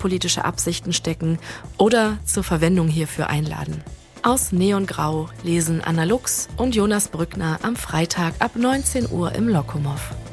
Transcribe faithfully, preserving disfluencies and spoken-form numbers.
politische Absichten stecken oder zur Verwendung hierfür einladen. Aus Neongrau lesen Anna Lux und Jonas Brückner am Freitag ab neunzehn Uhr im Lokomotiv.